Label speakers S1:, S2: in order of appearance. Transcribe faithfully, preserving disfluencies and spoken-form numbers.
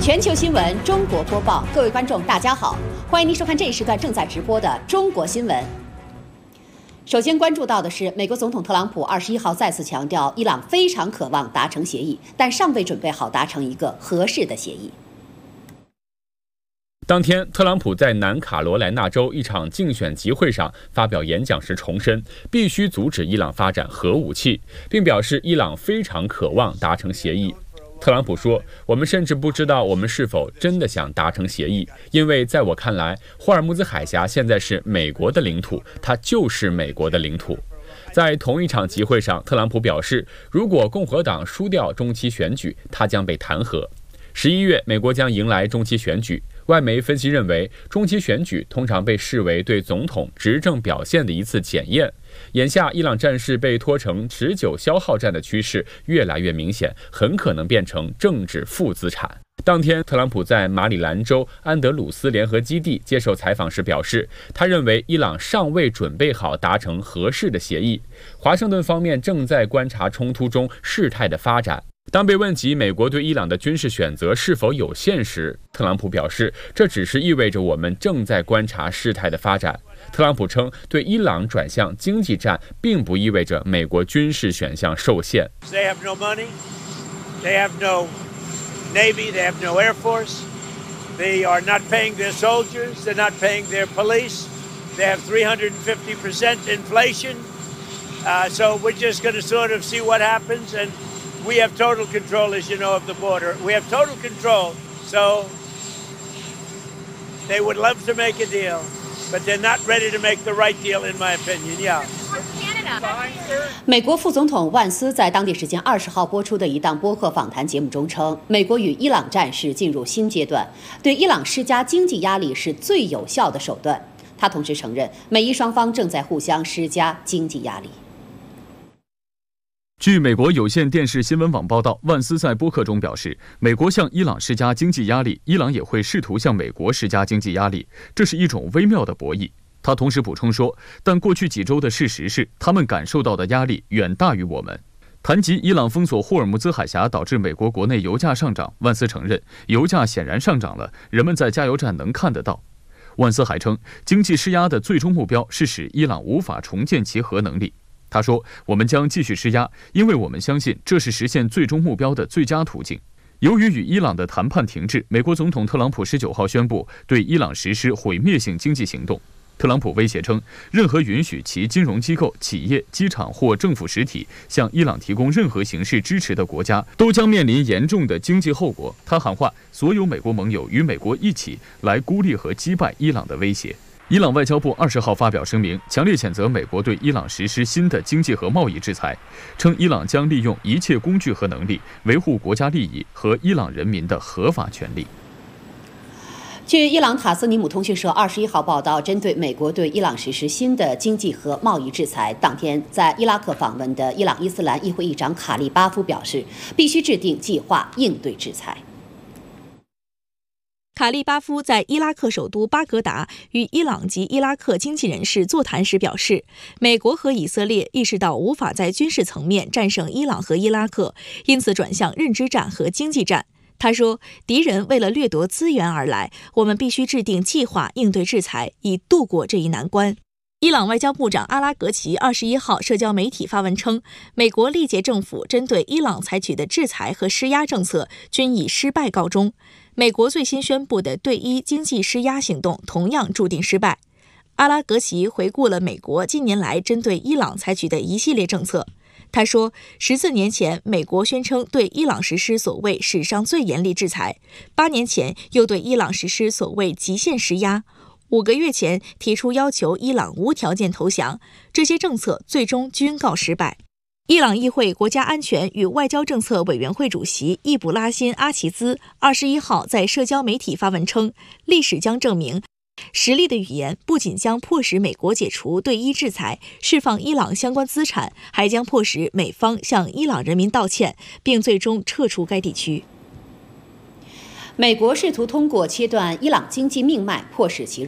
S1: 全球新闻中国播报，各位观众，大家好，欢迎您收看这一时段正在直播的中国新闻。首先关注到的是，美国总统特朗普二十一号再次强调，伊朗非常渴望达成协议，但尚未准备好达成一个合适的协议。
S2: 当天，特朗普在南卡罗来纳州一场竞选集会上发表演讲时重申，必须阻止伊朗发展核武器，并表示伊朗非常渴望达成协议。特朗普说：“我们甚至不知道我们是否真的想达成协议，因为在我看来，霍尔木兹海峡现在是美国的领土，它就是美国的领土。”在同一场集会上，特朗普表示，如果共和党输掉中期选举，他将被弹劾。十一月，美国将迎来中期选举。外媒分析认为，中期选举通常被视为对总统执政表现的一次检验。眼下，伊朗战事被拖成持久消耗战的趋势越来越明显，很可能变成政治负资产。当天，特朗普在马里兰州安德鲁斯联合基地接受采访时表示，他认为伊朗尚未准备好达成合适的协议。华盛顿方面正在观察冲突中事态的发展。当被问及美国对伊朗的军事选择是否有限时，特朗普表示，这只是意味着我们正在观察事态的发展。特朗普称，对伊朗转向经济战并不意味着美国军事选项受限。
S3: They have no money. They have no Navy. They have no Air Force. They are not paying their soldiers. They're not paying their police. They have three hundred fifty percent inflation. Uh, so we're just going to sort of see what happens. And we have total control, as you know, of the border. We have total control. So they would love to make a deal, but they're not ready to make the right deal, in my opinion. Yeah.
S1: 美国副总统万斯在当地时间二十号播出的一档播客访谈节目中称，美国与伊朗战事进入新阶段，对伊朗施加经济压力是最有效的手段。他同时承认，美伊双方正在互相施加经济压力。
S4: 据美国有线电视新闻网报道，万斯在播客中表示，美国向伊朗施加经济压力，伊朗也会试图向美国施加经济压力，这是一种微妙的博弈。他同时补充说，但过去几周的事实是，他们感受到的压力远大于我们。谈及伊朗封锁霍尔木兹海峡导致美国国内油价上涨，万斯承认，油价显然上涨了，人们在加油站能看得到。万斯还称，经济施压的最终目标是使伊朗无法重建其核能力。他说，我们将继续施压，因为我们相信这是实现最终目标的最佳途径。由于与伊朗的谈判停滞，美国总统特朗普十九号宣布对伊朗实施毁灭性经济行动。特朗普威胁称，任何允许其金融机构、企业、机场或政府实体向伊朗提供任何形式支持的国家，都将面临严重的经济后果。他喊话所有美国盟友与美国一起来孤立和击败伊朗的威胁。伊朗外交部二十号发表声明，强烈谴责美国对伊朗实施新的经济和贸易制裁，称伊朗将利用一切工具和能力维护国家利益和伊朗人民的合法权利。
S1: 据伊朗塔斯尼姆通讯社二十一号报道，针对美国对伊朗实施新的经济和贸易制裁，当天在伊拉克访问的伊朗伊斯兰议会议长卡利巴夫表示，必须制定计划应对制裁。
S5: 卡利巴夫在伊拉克首都巴格达与伊朗及伊拉克经济人士座谈时表示，美国和以色列意识到无法在军事层面战胜伊朗和伊拉克，因此转向认知战和经济战。他说，敌人为了掠夺资源而来，我们必须制定计划应对制裁，以度过这一难关。伊朗外交部长阿拉格齐二十一号社交媒体发文称，美国历届政府针对伊朗采取的制裁和施压政策均以失败告终。美国最新宣布的对伊经济施压行动同样注定失败。阿拉格齐回顾了美国近年来针对伊朗采取的一系列政策。他说，十四年前，美国宣称对伊朗实施所谓史上最严厉制裁；八年前，又对伊朗实施所谓极限施压；五个月前，提出要求伊朗无条件投降。这些政策最终均告失败。伊朗议会国家安全与外交政策委员会主席易卜拉欣·阿齐兹二十一号在社交媒体发文称，历史将证明，实力的语言不仅将迫使美国解除对伊制裁、释放伊朗相关资产，还将迫使美方向伊朗人民道歉，并最终撤出该地区。
S1: 美国试图通过切断伊朗经济命脉，迫使其